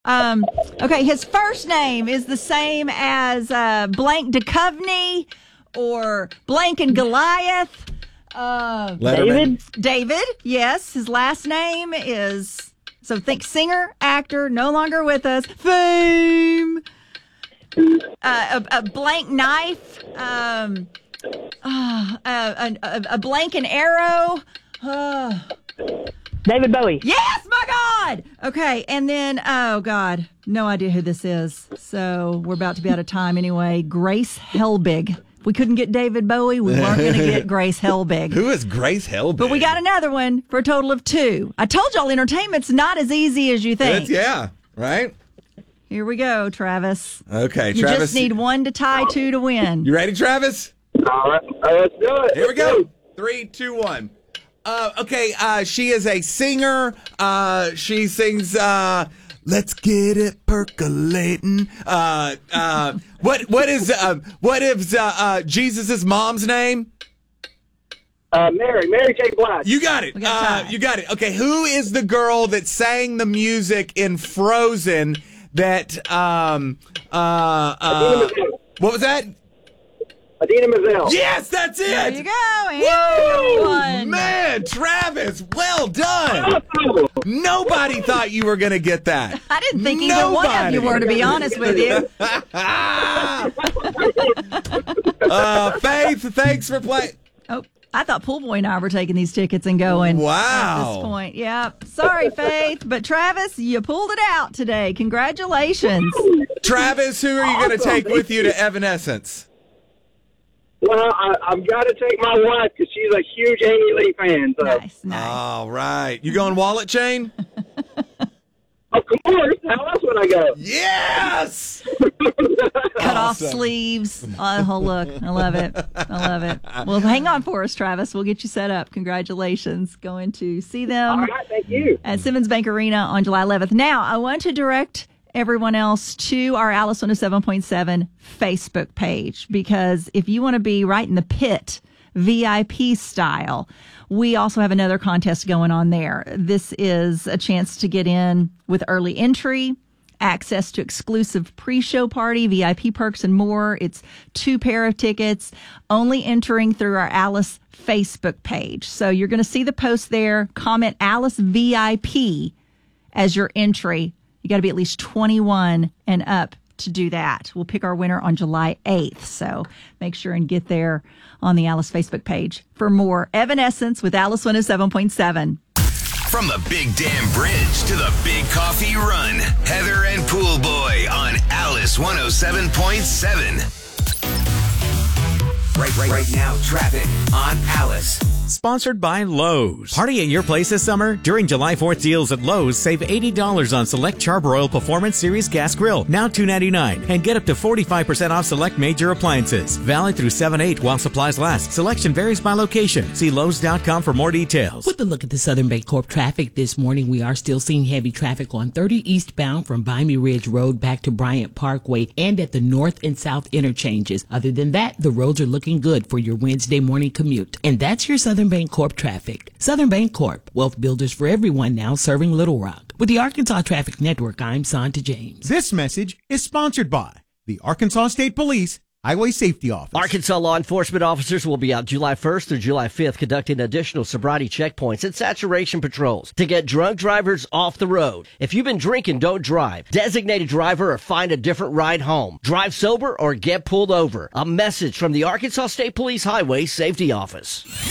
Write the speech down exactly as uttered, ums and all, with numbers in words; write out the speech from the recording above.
Um, okay, his first name is the same as uh, Blank Duchovny or Blank and Goliath. Uh, David? David, yes. His last name is, so think singer, actor, no longer with us. Fame. Uh, a, a blank knife. Um, uh, a, a, a blank and arrow. Uh, David Bowie. Yes, my God. Okay, and then, oh, God, no idea who this is. So we're about to be out of time anyway. Grace Helbig. If we couldn't get David Bowie, we weren't going to get Grace Helbig. Who is Grace Helbig? But we got another one for a total of two. I told y'all entertainment's not as easy as you think. It's, yeah, right? Here we go, Travis. Okay, you Travis. You just need one to tie, two to win. You ready, Travis? All right, let's do it. Here we go. Three, two, one. Uh, okay, uh, she is a singer. Uh, she sings, uh, Let's Get It Percolating. Uh, uh, what, what is, uh, what is, uh, uh, Jesus' mom's name? Uh, Mary, Mary J. Blige. You got it. Uh, you got it. Okay, who is the girl that sang the music in Frozen that, um, uh, uh, what was that? Idina Menzel. Yes, that's it. There you go. Woo! One. Man, Travis, well done. Nobody thought you were going to get that. I didn't think either Nobody. one of you were, to be honest with you. uh, Faith, thanks for playing. Oh, I thought Pool Boy and I were taking these tickets and going. Wow. At this point. Yeah. Sorry, Faith. But Travis, you pulled it out today. Congratulations. Travis, who are you going to take with you to Evanescence? Well, I, I've got to take my wife because she's a huge Amy Lee fan. So. Nice, nice. All right. You going wallet chain? Of course. How else would I go? Yes! Cut off Awesome. sleeves. Oh, look. I love it. I love it. Well, hang on for us, Travis. We'll get you set up. Congratulations. Going to see them All right, thank you. at Simmons Bank Arena on July eleventh. Now, I want to direct everyone else to our Alice one oh seven point seven Facebook page, because if you want to be right in the pit, V I P style, we also have another contest going on there. This is a chance to get in with early entry, access to exclusive pre-show party, V I P perks, and more. It's two pair of tickets, only entering through our Alice Facebook page. So you're going to see the post there. Comment Alice V I P as your entry. You got to be at least twenty-one and up to do that. We'll pick our winner on July eighth. So make sure and get there on the Alice Facebook page for more Evanescence with Alice one oh seven point seven. From the Big Dam Bridge to the Big Coffee Run, Heather and Pool Boy on Alice one oh seven point seven. Right, right, right now, traffic on Alice. Sponsored by Lowe's. Party at your place this summer? During July fourth deals at Lowe's, save eighty dollars on select Charbroil Performance Series Gas Grill, now two ninety-nine, and get up to forty-five percent off select major appliances. Valid through seven eight while supplies last. Selection varies by location. See Lowe's dot com for more details. With a look at the Southern Bancorp traffic this morning, we are still seeing heavy traffic on thirty eastbound from Bimey Ridge Road back to Bryant Parkway and at the north and south interchanges. Other than that, the roads are looking good for your Wednesday morning commute. And that's your Southern Bancorp traffic. Southern Bancorp, wealth builders for everyone, now serving Little Rock. With the Arkansas Traffic Network, I'm Santa James. This message is sponsored by the Arkansas State Police Highway Safety Office. Arkansas law enforcement officers will be out July first through July fifth conducting additional sobriety checkpoints and saturation patrols to get drunk drivers off the road. If you've been drinking, don't drive. Designate a driver or find a different ride home. Drive sober or get pulled over. A message from the Arkansas State Police Highway Safety Office.